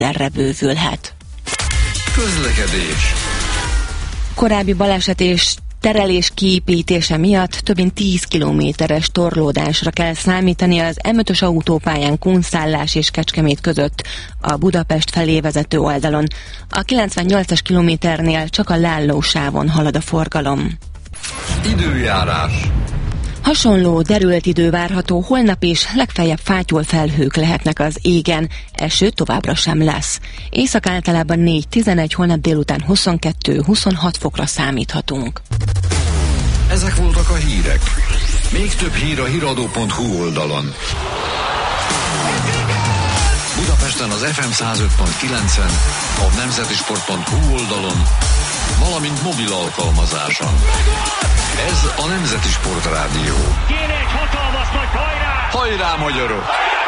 erre bővülhet. Közlekedés. Korábbi baleset és terelés kiépítése miatt több mint 10 kilométeres torlódásra kell számítani az M5-ös autópályán Kunszállás és Kecskemét között a Budapest felé vezető oldalon. A 98-as kilométernél csak a Lálló sávon halad a forgalom. Időjárás. Hasonló derült idő várható holnap is, legfeljebb fátyol felhők lehetnek az égen, eső továbbra sem lesz. Észak általában 4-11, holnap délután 22-26 fokra számíthatunk. Ezek voltak a hírek. Még több hír a hiradó.hu oldalon. Budapesten az FM 105.9-en, a nemzetisport.hu oldalon, valamint mobil alkalmazáson. Ez a Nemzeti Sport Rádió. Kéne egy hatalmas nagy hajrá! Hajrá, magyarok!